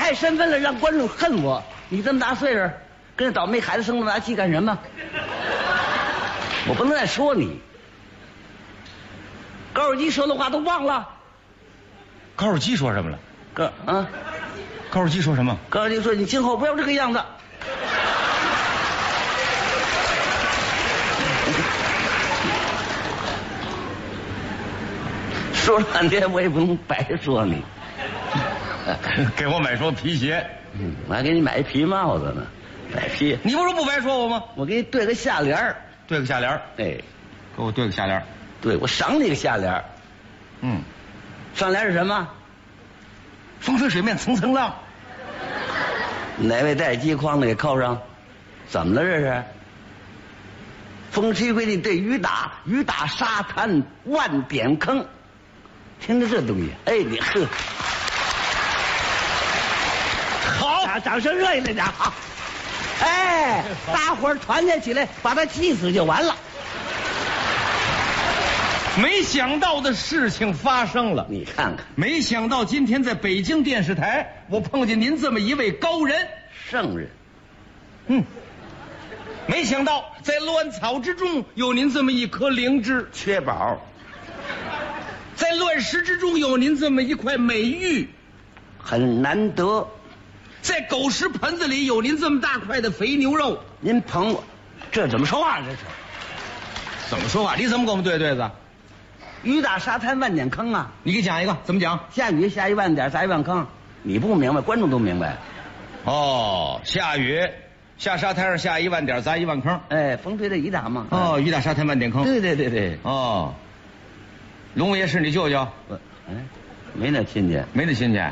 太身份了，让观众恨我。你这么大岁数，跟这倒霉孩子生那么大气干什么？我不能再说你。高尔基说的话都忘了。 高尔基说什么了？ 高尔基说什么？ 高尔基说：“你今后不要这个样子。”说了半天，我也不能白说你。 给我买双皮鞋。 我还给你买一皮帽子呢，买皮。 你不是不白说我吗？ 我给你对个下联儿。 对个下联儿。 哎， 给我对个下联儿。 对，我赏你个下联儿。上联是什么？ 风吹水面层层浪。 哪位带机筐的给扣上？怎么了这是？风吹规定对雨打，雨打沙滩万点坑。听着这东西，哎，你呵，好，掌声热烈点好。哎，大伙儿团结起来，把他气死就完了。 没想到的事情发生了， 你看看， 没想到今天在北京电视台，我碰见您这么一位高人、 圣人。 没想到在乱草之中有您这么一颗灵芝， 缺宝； 在乱石之中有您这么一块美玉， 很难得； 在狗食盆子里有您这么大块的肥牛肉。 您捧我，这怎么说话？这是怎么说话？你怎么给我们对对子？ 雨打沙滩万点坑啊！ 你给讲一个，怎么讲？ 下雨下一万点，砸一万坑。你不明白，观众都明白。 哦，下雨下沙滩上下一万点，砸一万坑。 哎，风吹的雨打嘛。 哦，雨打沙滩万点坑。 对对对对。 哦，龙爷是你舅舅？ 没那亲戚。 没那亲戚。